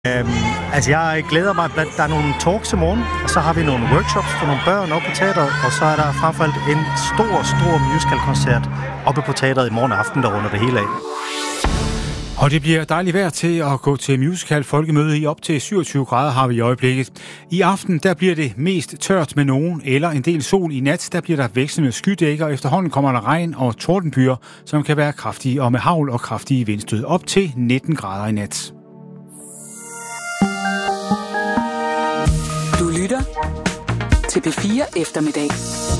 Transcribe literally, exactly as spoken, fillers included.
Øhm, altså jeg glæder mig, at der er nogle talks i morgen, og så har vi nogle workshops for nogle børn oppe på teateret, og så er der frem for alt en stor, stor musicalkoncert oppe på teateret i morgen aften, der runder det hele af. Og det bliver dejligt vejr til at gå til musical folkemøde i op til syvogtyve grader har vi i øjeblikket. I aften der bliver det mest tørt med nogen eller en del sol. I nat der bliver der vekslende skydækker, og efterhånden kommer der regn og tordenbyer, som kan være kraftige og med hagl og kraftige vindstød op til nitten grader i nat. Du lytter til P fire Eftermiddag.